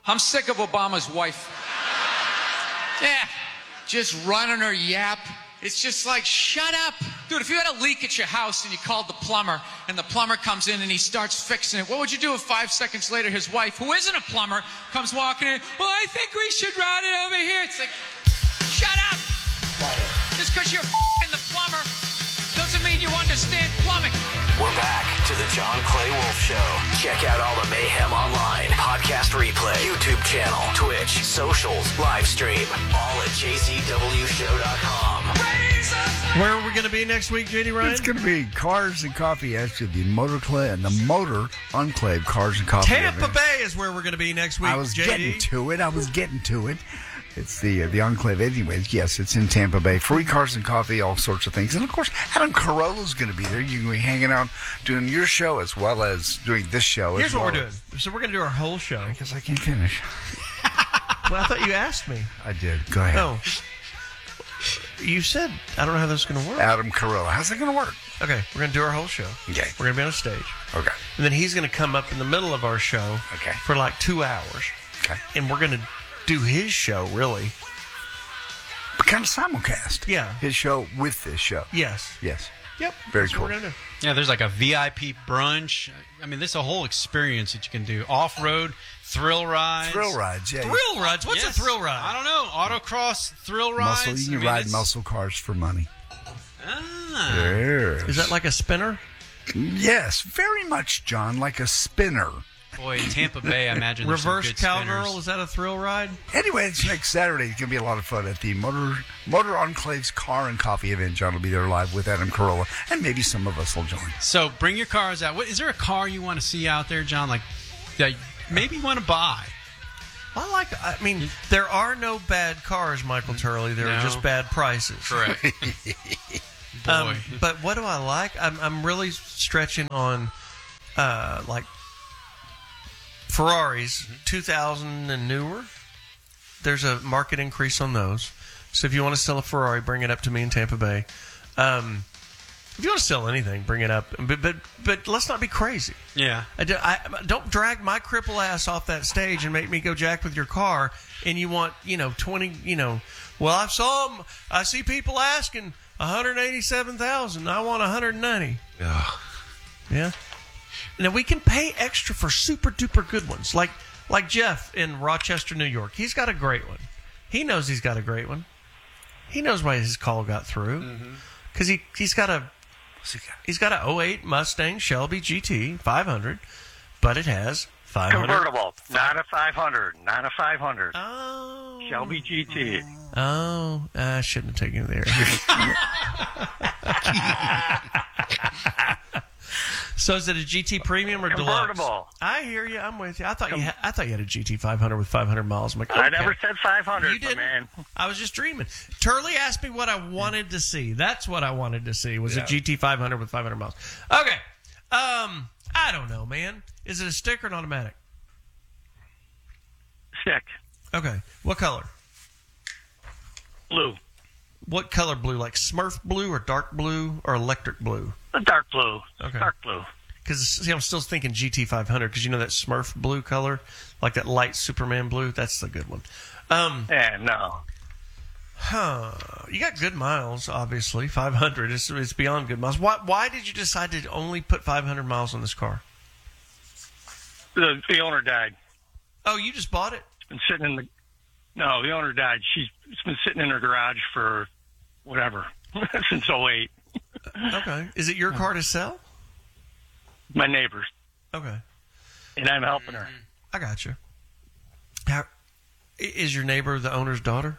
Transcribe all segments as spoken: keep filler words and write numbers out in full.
I'm sick of Obama's wife. Yeah, just running her yap. It's just like, shut up. Dude, if you had a leak at your house and you called the plumber and the plumber comes in and he starts fixing it, what would you do if five seconds later his wife, who isn't a plumber, comes walking in, well, I think we should run it over here. It's like, shut up. Just because you're f***ing the plumber doesn't mean you understand plumbing. We're back to the John Clay Wolf Show. Check out all the mayhem online. Podcast replay, YouTube channel, Twitch, socials, live stream, all at j c w show dot com. Where are we going to be next week, J D Ryan? It's going to be Cars and Coffee, actually, the Motor Clay and the Motor Enclave Cars and Coffee. Tampa event. Bay is where we're going to be next week, I was J D. getting to it. I was getting to it. It's the uh, the Enclave. Anyways, yes, it's in Tampa Bay. Free cars and coffee, all sorts of things. And, of course, Adam Carolla's going to be there. You're going to be hanging out doing your show as well as doing this show. Here's as what well. we're doing. So we're going to do our whole show. I guess I can finish. Well, I thought you asked me. I did. Go ahead. No. You said, I don't know how this is going to work. Adam Carolla. How's it going to work? Okay, we're going to do our whole show. Okay. We're going to be on a stage. Okay. And then he's going to come up in the middle of our show Okay. for like two hours. Okay. And we're going to do his show, really. But kind of simulcast. Yeah. His show with this show. Yes. Yes. Yep. Very That's cool. what we're going to do. Yeah, there's like a V I P brunch. I mean, there's a whole experience that you can do. Off-road, thrill rides. Thrill rides, yeah. Thrill rides? What's Yes. a thrill ride? I don't know. Autocross, thrill rides. Muscle. You can I mean, ride it's- muscle cars for money. Ah. Yes. Is that like a spinner? Yes, very much, John, like a spinner. Boy, in Tampa Bay, I imagine there's some Reverse good cowgirl? spinners. Is that a thrill ride? Anyway, it's next Saturday. It's going to be a lot of fun at the Motor Motor Enclave's Car and Coffee event. John will be there live with Adam Carolla, and maybe some of us will join. So bring your cars out. What, is there a car you want to see out there, John, like that maybe you want to buy? I like. I mean, there are no bad cars, Michael Turley. There are No. just bad prices. Correct. Boy. Um, but what do I like? I'm I'm really stretching on, uh, like Ferraris, Mm-hmm. two thousand and newer. There's a market increase on those. So if you want to sell a Ferrari, bring it up to me in Tampa Bay. Um, if you want to sell anything, bring it up. But but but let's not be crazy. yeah. I, do, I don't drag my cripple ass off that stage and make me go jack with your car. And you want, you know, twenty, you know. Well, I saw 'em- I see people asking one hundred eighty-seven thousand. I want one hundred ninety. Ugh. Yeah. Now we can pay extra for super duper good ones, like like Jeff in Rochester, New York. He's got a great one. He knows he's got a great one. He knows why his call got through because he he's got a he's got a oh eight Mustang Shelby G T five hundred, but it has five hundred Convertible, not a five hundred, not a five hundred. Oh, Shelby G T. Oh, I shouldn't have taken it there. So is it a G T Premium or Deluxe? Convertible. I hear you. I'm with you. I thought you. Ha- I thought you had a G T five hundred with five hundred miles. I'm like, I okay. never said five hundred, You didn't. man. I was just dreaming. Turley asked me what I wanted to see. That's what I wanted to see was a G T five hundred with five hundred miles. Okay. Um, I don't know, man. Is it a stick or an automatic? Stick. Okay. What color? Blue. What color blue? Like Smurf blue or dark blue or electric blue? The dark blue. Okay. Dark blue. Because see, I'm still thinking G T five hundred because you know that Smurf blue color, like that light Superman blue. That's the good one. Um, Yeah, no. huh? You got good miles, obviously. five hundred is it's beyond good miles. Why? Why did you decide to only put five hundred miles on this car? The, the owner died. Oh, you just bought it? It's been sitting in the. No, the owner died. She's it's been sitting in her garage for whatever since oh eight. Okay. Is it your car to sell? My neighbors, Okay. and I'm helping her. I got you. How, i- is your neighbor the owner's daughter?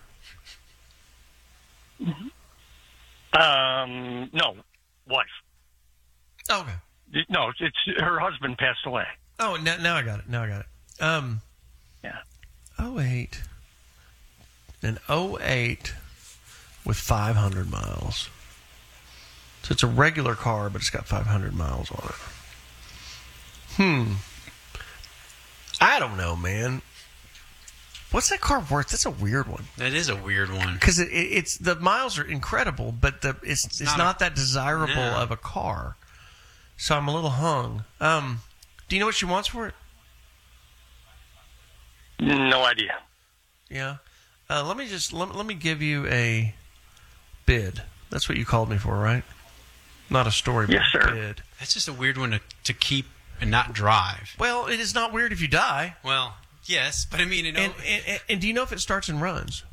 Um, no, wife. Okay. No, it's her husband passed away. Oh, now, now I got it. Now I got it. Um, Yeah. oh eight. An oh eight with five hundred miles. So it's a regular car, but it's got five hundred miles on it. Hmm. I don't know, man. What's that car worth? That's a weird one. That is a weird one. Because it, it, it's the miles are incredible, but the it's it's, not not, a- that desirable No. of a car. So I'm a little hung. Um, do you know what she wants for it? No idea. Yeah. Uh, let me just let, let me give you a bid. That's what you called me for, right? Not a story, but Yes, a sir. bid. That's just a weird one to, to keep and not drive. Well, it is not weird if you die. Well, yes, but I mean, you know, And, and, and, and do you know if it starts and runs?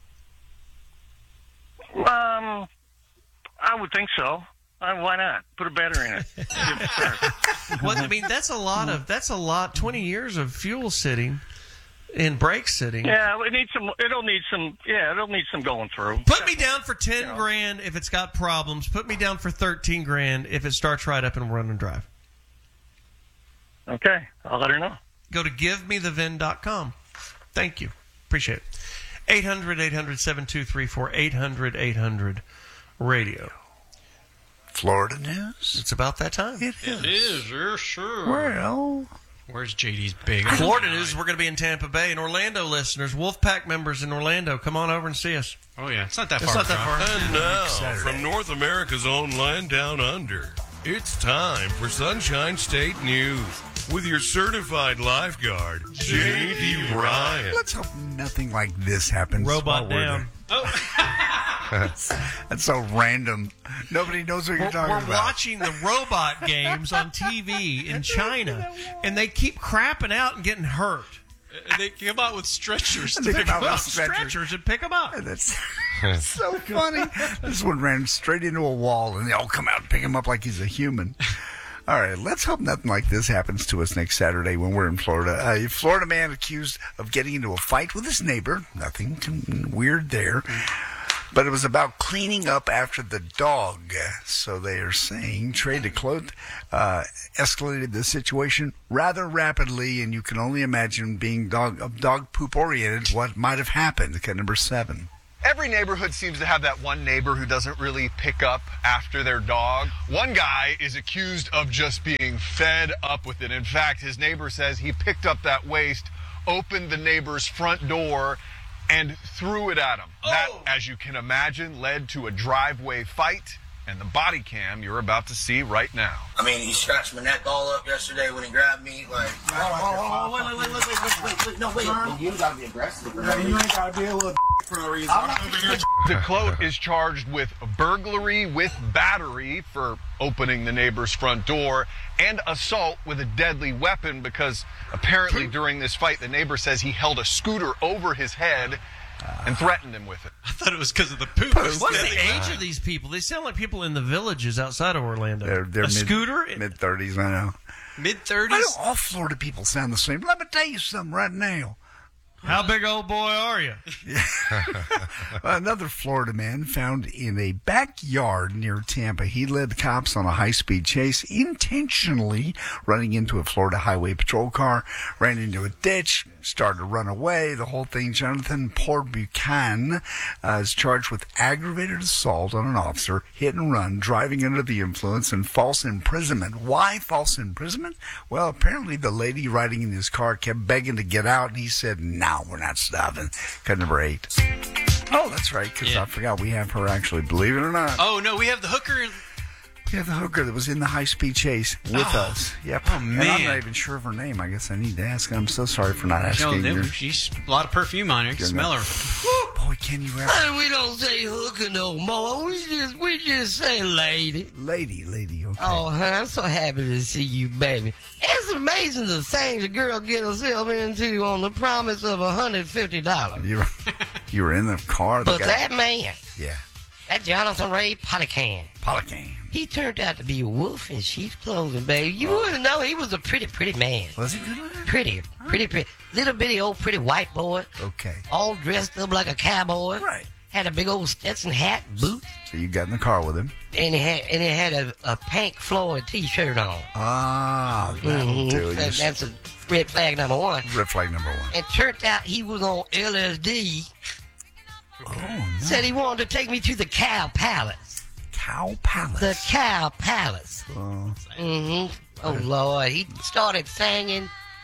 Um, I would think so. Uh, why not? Put a battery in it. Give it a start. Well, I mean, that's a lot of that's a lot. Twenty years of fuel sitting and brake sitting. Yeah, it needs some. It'll need some. Yeah, it'll need some going through. Put me down for ten grand if it's got problems. Put me down for thirteen grand if it starts right up and run and drive. Okay, I'll let her know. Go to give me the V I N dot com. Thank you. Appreciate it. eight hundred, eight hundred, seven two three four, eight hundred, eight hundred radio. Florida news? It's about that time. It is. it is, you're sure. Well, Where's J D's big? Florida news, we're going to be in Tampa Bay. And Orlando listeners, Wolfpack members in Orlando, come on over and see us. Oh, yeah. It's not that It's far. not that from- far. And now, from North America's own land down under, it's time for Sunshine State News with your certified lifeguard, J D Ryan. let's hope nothing like this happens. Robot while we're down. there. That's so random. Nobody knows what you're We're, talking we're about. watching the robot games on T V in China, and they keep crapping out and getting hurt. And they come out with stretchers. They come out with Well, stretchers. stretchers and pick them up. That's so funny. This one ran straight into a wall, and they all come out and pick him up like he's a human. All right, let's hope nothing like this happens to us next Saturday when we're in Florida. A Florida man accused of getting into a fight with his neighbor. Nothing con- weird there. But it was about cleaning up after the dog. So they are saying Trey DeClote uh, escalated the situation rather rapidly, and you can only imagine being dog dog poop oriented what might have happened. Cut number seven. Every neighborhood seems to have that one neighbor who doesn't really pick up after their dog. One guy is accused of just being fed up with it. In fact, his neighbor says he picked up that waste, opened the neighbor's front door, and threw it at him. That, as you can imagine, led to a driveway fight and the body cam you're about to see right now. I mean, he scratched my neck all up yesterday when he grabbed me. Like, oh, oh, oh, wait, wait, wait, wait, wait, wait, wait, no, wait. You gotta be aggressive. Yeah, you ain't gotta be a little for no reason. I'm over here. DeClote is charged with burglary with battery for opening the neighbor's front door and assault with a deadly weapon because apparently during this fight, the neighbor says he held a scooter over his head and threatened him with it. I thought it was because of the poop. What's the age of these people? They sound like people in the villages outside of Orlando. They're, they're a mid, scooter? mid thirties, I know. Mid Why thirties? do all Florida people sound the same? Let me tell you something right now. How big old boy are you? Another Florida man found in a backyard near Tampa. He led cops on a high-speed chase, intentionally running into a Florida Highway Patrol car, ran into a ditch, started to run away. The whole thing. Jonathan Port Buchanan uh, is charged with aggravated assault on an officer, hit and run, driving under the influence, and false imprisonment. Why false imprisonment? Well, apparently the lady riding in his car kept begging to get out, and he said, no, we're not stopping. Cut number eight. Oh, that's right, because Yeah. I forgot we have her actually, believe it or not. Oh, no, we have the hooker. In- We have the hooker that was in the high-speed chase with Oh. us. Yep. Oh, And I'm man. not even sure of her name. I guess I need to ask. I'm so sorry for not no, asking they, her. she's a lot of perfume on her. You can You're smell not- her. Boy, can you ever... Hey, we don't say hooker no more. We just, we just say lady. Lady, lady, okay. Oh, honey, I'm so happy to see you, baby. It's amazing the things a girl get herself into on the promise of one hundred fifty dollars. You were, you were in the car. The But guy, that man, Yeah. that Jonathan Ray Polycan, Polycan. he turned out to be a wolf in sheep's clothing, baby. You wouldn't know he was a pretty, pretty man. Was he good looking? Pretty, pretty, pretty. Little bitty old pretty white boy, Okay. all dressed up like a cowboy. Right. Had a big old Stetson hat, boots, So you got in the car with him. and he had and he had a, a pink Floyd T-shirt on. Ah, that'll Mhm. do. That- You that's a red flag number one. red flag number one. And turned out he was on L S D. Oh, no. Said he wanted to take me to the Cow Palace. Cow Palace. The Cow Palace. Oh. hmm Oh, Lord. He started singing,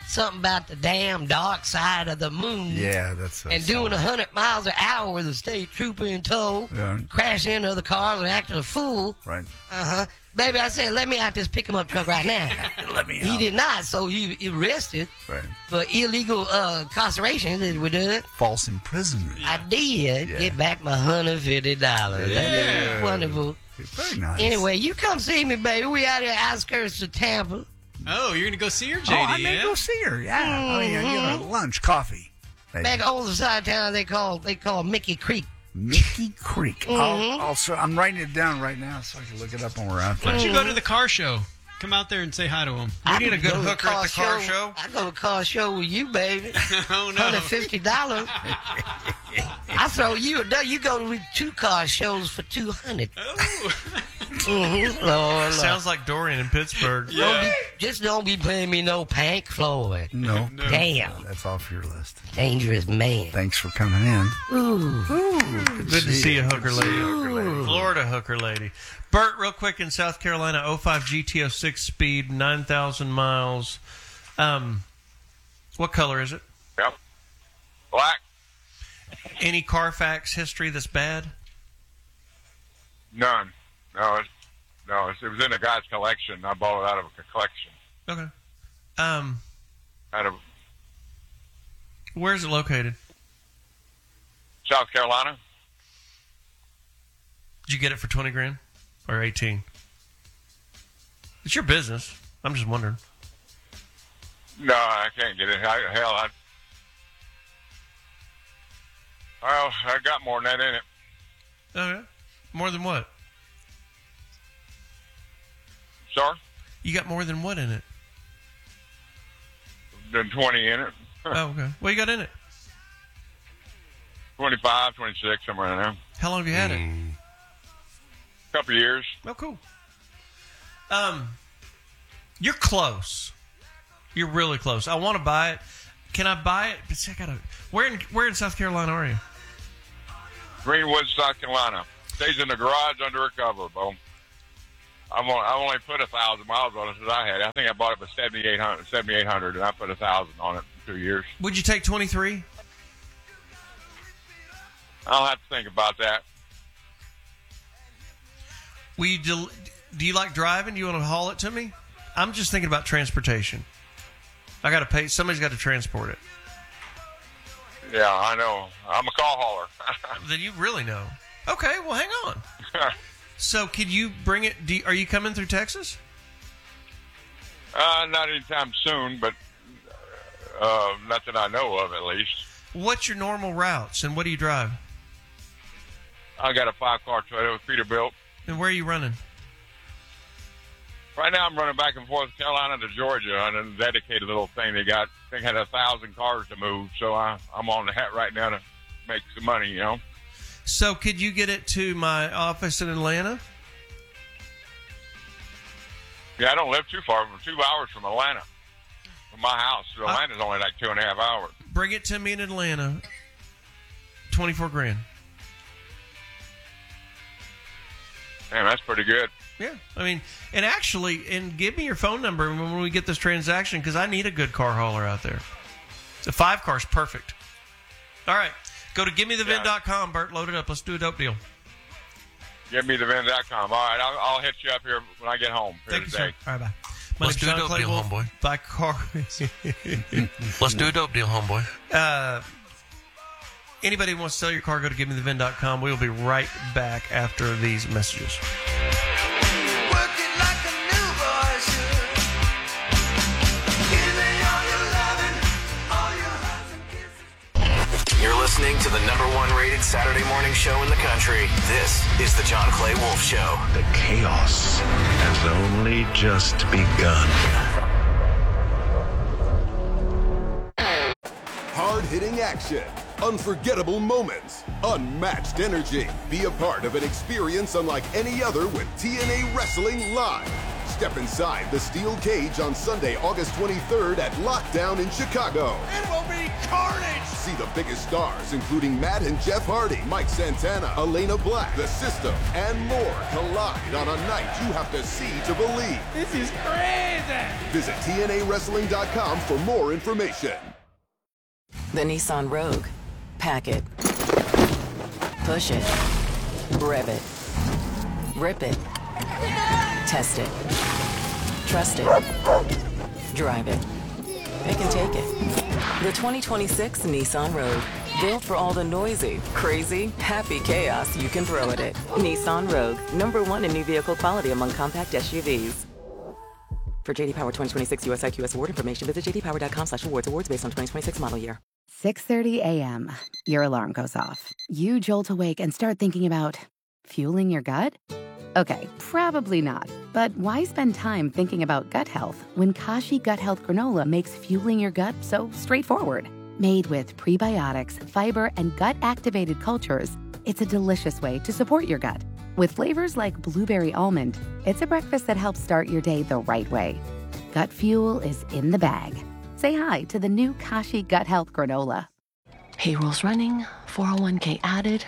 something about the damn dark side of the moon. Yeah, that's so And doing solid. a hundred miles an hour with a state trooper in tow, Yeah. crashing into other cars and acting a fool. Right. Uh huh. Baby, I said, let me out this pick him up truck right now. Let me He out. did not, so he he arrested Right. for illegal uh, incarceration. Did we do it? False imprisonment. I did Yeah. get back my one hundred fifty dollars. Yeah. Wonderful. Very nice. Anyway, you come see me, baby. We out here outskirts of Tampa. Oh, you're gonna go see her, J D? Oh, I may yeah? go see her. Yeah. Oh, yeah. Get her lunch, coffee. Maybe. Back on the side of town, they call they call Mickey Creek. Mickey Creek. Mhm. I'll, also, I'm writing it down right now so I can look it up when we're out Why there. don't you go to the car show? Come out there and say hi to him. We need a good go to hooker at the car show. I go to car show with you, baby. Oh no. one hundred fifty dollars. I throw you a do- You go to two car shows for two hundred. Oh. Mm-hmm. Lord, Lord. Sounds like Dorian in Pittsburgh. Don't be, just don't be playing me no Pink Floyd. No. Damn. That's off your list. Dangerous man. Thanks for coming in. Ooh. Good to see you, hooker lady. Hooker lady. Florida hooker lady. Bert, real quick, in South Carolina, oh five G T oh six speed, nine thousand miles. Um, what color is it? Yep. Black. Any Carfax history that's bad? None. No, it's, no, it's, it was in a guy's collection. I bought it out of a collection. Okay. Um, Out of where's it located? South Carolina. Did you get it for twenty grand or eighteen? It's your business. I'm just wondering. No, I can't get it. I, hell, I. Well, I got more than that in it. Okay. More than what? Sorry? You got more than what in it? Than twenty in it. Oh, okay. What you got in it? twenty-five, twenty-six, somewhere in there. How long have you had it? Couple of years. Oh, cool. Um, you're close. You're really close. I want to buy it. Can I buy it? But see, I gotta. Where in Where in South Carolina are you? Greenwood, South Carolina. Stays in the garage under a cover, Bo. I'm on, I only put a thousand miles on it since I had it. I think I bought it for seventy-eight hundred, seventy-eight hundred, and I put a thousand on it in two years. Would you take twenty-three? I'll have to think about that. Will you del- do you like driving? Do you want to haul it to me? I'm just thinking about transportation. I got to pay. Somebody's got to transport it. Yeah, I know. I'm a call hauler. Then you really know. Okay, well, hang on. So, could you bring it? Do you, are you coming through Texas? uh, not anytime soon, but uh, not that I know of, at least. What's your normal routes, and what do you drive? I got a five-car Toyota with Peterbilt. And where are you running? Right now, I'm running back and forth Carolina to Georgia on a dedicated little thing. They got, I think, had a thousand cars to move, so I, I'm on the hat right now to make some money, you know. So, could you get it to my office in Atlanta? Yeah, I don't live too far, from two hours from Atlanta, from my house. So Atlanta's only like two and a half hours. Bring it to me in Atlanta. Twenty-four grand. Man, that's pretty good. Yeah, I mean, and actually, and give me your phone number when we get this transaction because I need a good car hauler out there. The five car's perfect. All right, go to give me the vin dot com, Bert. Load it up. Let's do a dope deal. Give me the vin dot com. All right, I'll, I'll hit you up here when I get home. Here Thank you, today. sir. All right, bye. My Let's name's do a John dope deal, Clay Wolf. homeboy. Buy car. Let's do a dope deal, homeboy. Uh, anybody who wants to sell your car, go to give me the vin dot com. We will be right back after these messages. You're listening to the number one rated Saturday morning show in the country. This is the John Clay Wolf Show. The chaos has only just begun. Hard-hitting action, unforgettable moments, unmatched energy. Be a part of an experience unlike any other with T N A Wrestling Live. Step inside the steel cage on Sunday, August twenty-third at Lockdown in Chicago. It will be carnage! See the biggest stars, including Matt and Jeff Hardy, Mike Santana, Elena Black, The System, and more collide on a night you have to see to believe. This is crazy! Visit T N A wrestling dot com for more information. The Nissan Rogue. Pack it. Push it. Rev it. Rip it. Test it. Trust it. Drive it. It can take it. The twenty twenty-six Nissan Rogue. Built for all the noisy, crazy, happy chaos you can throw at it. Nissan Rogue. Number one in new vehicle quality among compact S U Vs. For J D Power twenty twenty-six U S I Q S award information, visit j d power dot com slash awards. Awards based on twenty twenty-six model year. six thirty a.m. Your alarm goes off. You jolt awake and start thinking about fueling your gut? Okay, probably not. But why spend time thinking about gut health when Kashi Gut Health Granola makes fueling your gut so straightforward? Made with prebiotics, fiber, and gut-activated cultures, it's a delicious way to support your gut. With flavors like blueberry almond, it's a breakfast that helps start your day the right way. Gut fuel is in the bag. Say hi to the new Kashi Gut Health Granola. Payroll's running, four oh one k added.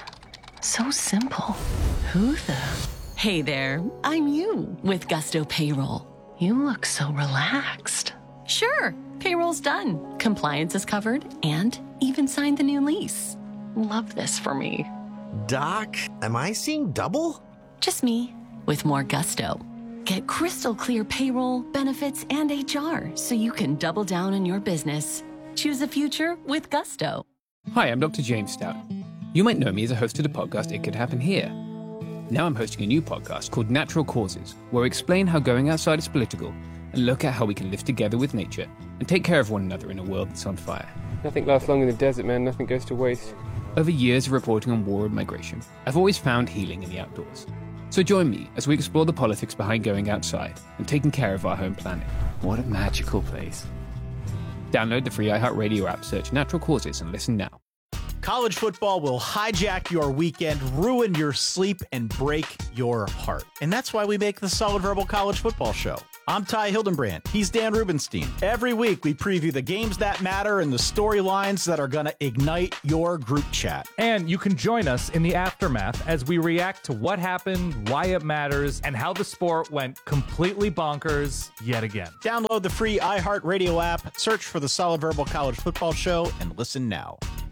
So simple. Who the? Hey there, I'm you with Gusto Payroll. You look so relaxed. Sure, payroll's done. Compliance is covered and even signed the new lease. Love this for me. Doc, am I seeing double? Just me with more gusto. Get crystal clear payroll, benefits, and H R so you can double down on your business. Choose a future with Gusto. Hi, I'm Doctor James Stout. You might know me as a host of the podcast It Could Happen Here. Now I'm hosting a new podcast called Natural Causes, where I explain how going outside is political and look at how we can live together with nature and take care of one another in a world that's on fire. Nothing lasts long in the desert, man. Nothing goes to waste. Over years of reporting on war and migration, I've always found healing in the outdoors. So join me as we explore the politics behind going outside and taking care of our home planet. What a magical place. Download the free iHeartRadio app, search Natural Causes, and listen now. College football will hijack your weekend, ruin your sleep, and break your heart. And that's why we make the Solid Verbal College Football Show. I'm Ty Hildenbrand. He's Dan Rubenstein. Every week, we preview the games that matter and the storylines that are going to ignite your group chat. And you can join us in the aftermath as we react to what happened, why it matters, and how the sport went completely bonkers yet again. Download the free iHeartRadio app, search for the Solid Verbal College Football Show, and listen now.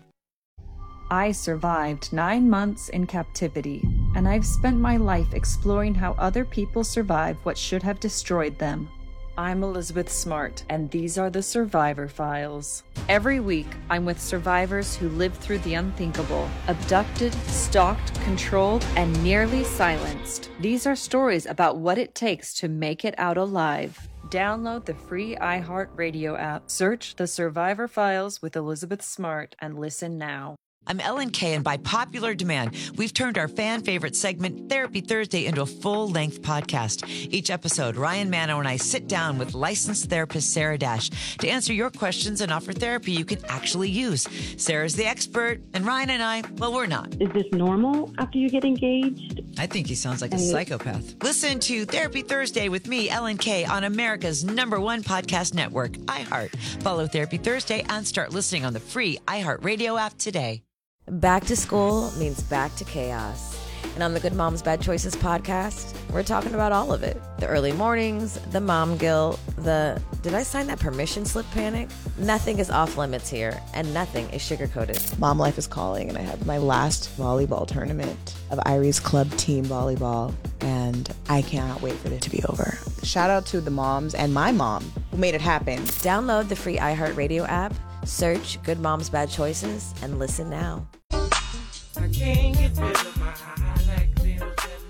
I survived nine months in captivity, and I've spent my life exploring how other people survive what should have destroyed them. I'm Elizabeth Smart, and these are the Survivor Files. Every week, I'm with survivors who lived through the unthinkable, abducted, stalked, controlled, and nearly silenced. These are stories about what it takes to make it out alive. Download the free iHeartRadio app, search The Survivor Files with Elizabeth Smart, and listen now. I'm Ellen Kay, and by popular demand, we've turned our fan favorite segment, Therapy Thursday, into a full-length podcast. Each episode, Ryan Mano and I sit down with licensed therapist Sarah Dash to answer your questions and offer therapy you can actually use. Sarah's the expert, and Ryan and I, well, we're not. Is this normal after you get engaged? I think he sounds like a psychopath. Listen to Therapy Thursday with me, Ellen Kay, on America's number one podcast network, iHeart. Follow Therapy Thursday and start listening on the free iHeartRadio app today. Back to school means back to chaos. And on the Good Moms Bad Choices podcast, we're talking about all of it. The early mornings, the mom guilt, the did I sign that permission slip panic? Nothing is off limits here, and nothing is sugar-coated. Mom life is calling, and I had my last volleyball tournament of Irie's club team volleyball, and I cannot wait for it to be over. Shout out to the moms and my mom who made it happen. Download the free iHeartRadio app, search Good Moms Bad Choices, and listen now. I can't get rid of my eye like little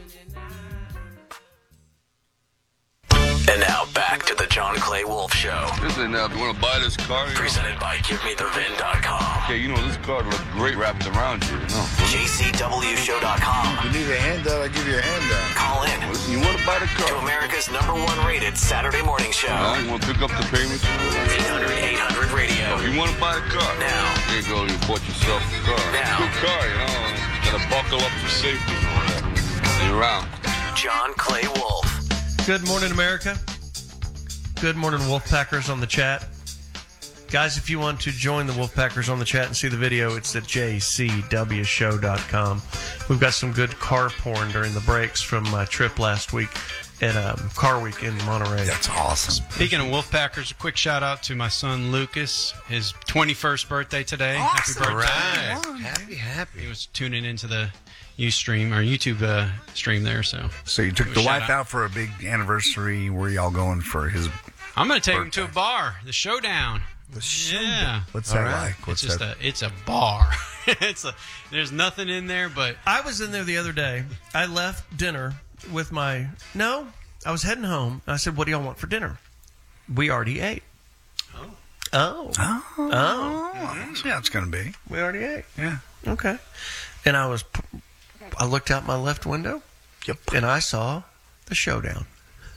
And now back to the John Clay Wolf Show. Listen, now, if you want to buy this car, presented by Give Me The Vin dot com. Okay, you know this car looks great wrapped around you. No. J C W Show dot com. If you need a handout, I give you a handout. Call in. Listen, you want to buy the car? To America's number one rated Saturday morning show. Now, you want to pick up the payments? eight hundred eight hundred radio. If you want to buy the car, now. There you go, you bought yourself a car. Now. Good car, you know. You gotta buckle up for safety and all that. See you around. John Clay Wolf. Good morning, America. Good morning, Wolfpackers on the chat. Guys, if you want to join the Wolfpackers on the chat and see the video, it's at j c w show dot com. We've got some good car porn during the breaks from my trip last week at um, Car Week in Monterey. That's awesome. Speaking of Wolfpackers, a quick shout out to my son Lucas. His twenty-first birthday today. Awesome. Happy birthday. Right. Happy, happy. He was tuning into the Ustream or YouTube uh, stream there. So So you took Give the a shout wife out for a big anniversary. Where y'all going for his I'm going to take birthday? him to a bar, the Showdown. The Showdown. Yeah. What's that like? What's it's just that? a it's a bar. it's a there's nothing in there but I was in there the other day. I left dinner with my... No, I was heading home. I said, what do y'all want for dinner? We already ate. Oh. Oh. Oh. Oh. Mm-hmm. Yeah, it's going to be. We already ate. Yeah. Okay. And I was... I looked out my left window. Yep. And I saw the Showdown.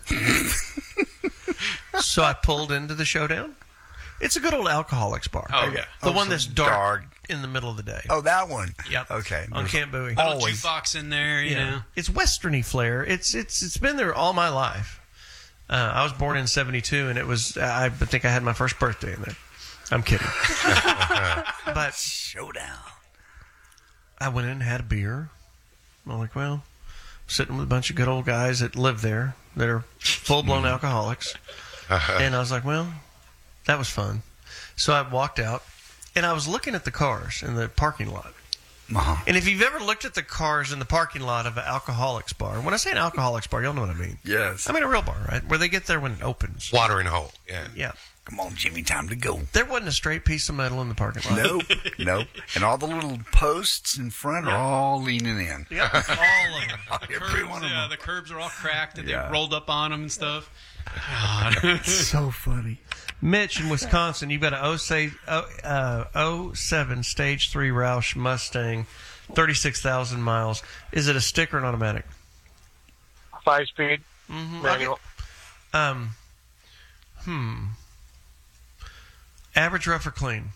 So I pulled into the Showdown. It's a good old alcoholics bar. Oh, yeah. The Oh, one so that's dark, dark. in the middle of the day. Oh, that one. Yep. Okay. On There's Camp Bowie. little always- jukebox in there, you Yeah. know. It's westerny flair. It's it's it's been there all my life. Uh, I was born in seventy-two, and it was I think I had my first birthday in there. I'm kidding. But Showdown. I went in and had a beer. I'm like, well, sitting with a bunch of good old guys that live there that are full-blown alcoholics. And I was like, well, that was fun. So I walked out, and I was looking at the cars in the parking lot. Uh-huh. And if you've ever looked at the cars in the parking lot of an alcoholics bar, when I say an alcoholics bar, y'all know what I mean. Yes. I mean a real bar, right? Where they get there when it opens. Watering hole. Yeah. Yeah. Come on, Jimmy, time to go. There wasn't a straight piece of metal in the parking lot. Nope. Nope. And all the little posts in front are all leaning in. Yep. All of them. Every Curbs, one of yeah, them. the curbs are all cracked and Yeah. they rolled up on them and stuff. God. So funny. Mitch in Wisconsin, you've got an oh seven, uh, oh seven Stage three Roush Mustang, thirty-six thousand miles. Is it a stick or an automatic? Five speed. Mm-hmm. Manual. Um, hmm. Average, rough, or clean?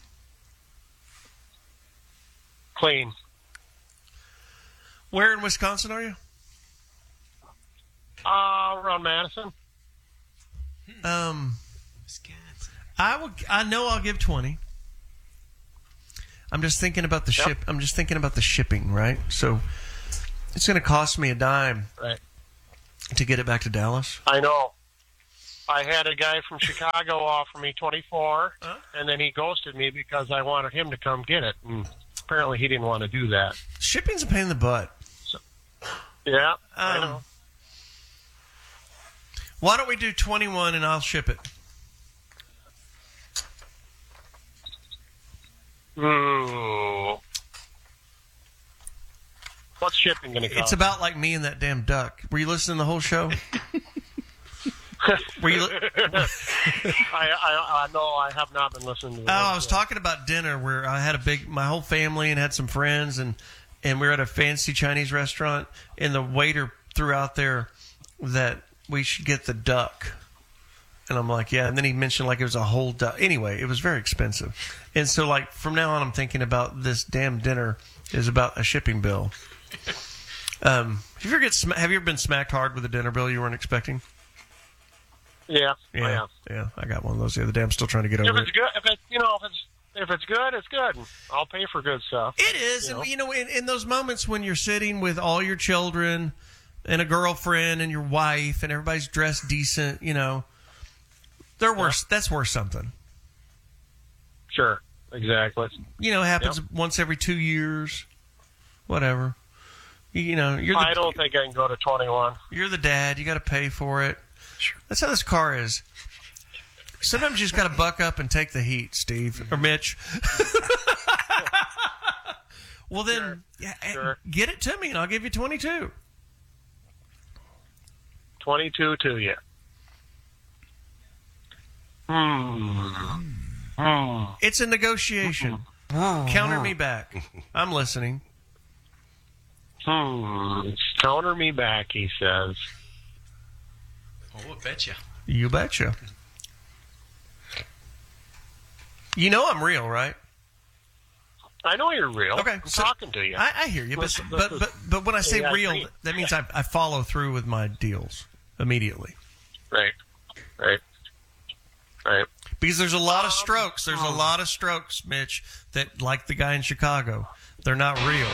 Clean. Where in Wisconsin are you? Uh, around Madison. Um, I will. I know I'll give twenty. I'm just thinking about the Yep. ship. I'm just thinking about the shipping, right? So it's going to cost me a dime Right. to get it back to Dallas. I know. I had a guy from Chicago offer me twenty-four, Huh? and then he ghosted me because I wanted him to come get it. And apparently he didn't want to do that. Shipping's a pain in the butt. Yeah, I Um, know. Why don't we do twenty-one and I'll ship it? Ooh. What's shipping going to cost? It's about like me and that damn duck. Were you listening to the whole show? Were you? Li- I, I, I know I have not been listening to Oh, the I was talking about dinner where I had a big, my whole family and had some friends, and and we were at a fancy Chinese restaurant, and the waiter threw out there that we should get the duck. And I'm like, yeah. And then he mentioned like it was a whole duck. Anyway, it was very expensive. And so like from now on, I'm thinking about this damn dinner is about a shipping bill. Um, have you ever get sm- have you ever been smacked hard with a dinner bill you weren't expecting? Yeah, Yeah, I have. yeah. I got one of those the other day. I'm still trying to get If over it's it. good, if it's you know, if it's if it's good, it's good. I'll pay for good stuff. It is, You know? and you know, in, in those moments when you're sitting with all your children and a girlfriend and your wife and everybody's dressed decent, you know, they're worth. That's worth something. Sure, exactly. You know, it happens Yep. once every two years, whatever. You, you know, you're the, I don't think I can go to twenty-one. you're the dad. You got to pay for it. That's how this car is. Sometimes you just got to buck up and take the heat, Steve or Mitch. Well, then yeah, Sure. get it to me, and I'll give you twenty-two. Twenty-two to you. Hmm. Hmm. It's a negotiation. Counter me back. I'm listening. Hmm. Counter me back, he says. Oh, I bet you. You betcha. You know I'm real, right? I know you're real. Okay, I'm so- talking to you. I, I hear you, but Listen, but listen. but but when I say Yeah, I real, agree. that means I, I follow through with my deals immediately. Right. Right. Right. Because there's a lot of strokes. There's a lot of strokes, Mitch, that, like the guy in Chicago, they're not real.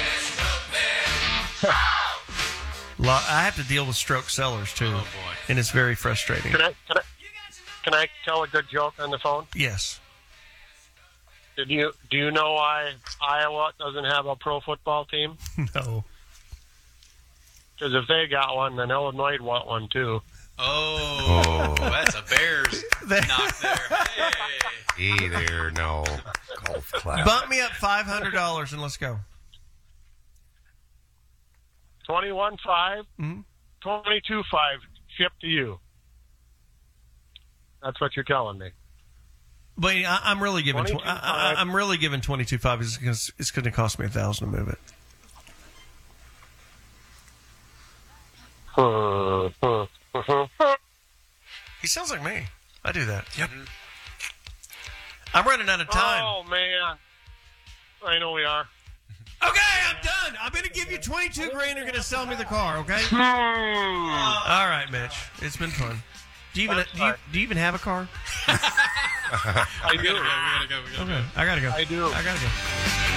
Lot, I have to deal with stroke sellers, too. Oh, boy. And it's very frustrating. Can I, can I can I tell a good joke on the phone? Yes. Did you do you know why Iowa doesn't have a pro football team? No. Because if they got one, then Illinois would want one too. Oh, that's a Bears knock there. Hey. Hey there, no. Golf clap. Bump me up five hundred dollars and let's go. Twenty-one five, mm-hmm. twenty-two five, shipped to you. That's what you're telling me. But I, I'm really giving. Tw- I, I, I'm really giving twenty-two five because it's going to cost me a thousand to move it. He sounds like me. I do that. Yep. I'm running out of time. Oh man, I know we are. Okay, I'm done. I'm going to give you twenty-two grand. You're going to sell me the car. Okay. All right, Mitch. It's been fun. Do you even do you, do you even have a car? I do. We gotta go. We gotta go. We gotta okay. go. I gotta go. I do. I gotta go.